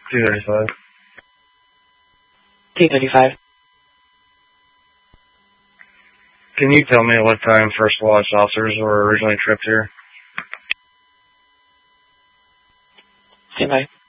235. 235. Can you tell me what time First Watch officers were originally tripped here? Stand by.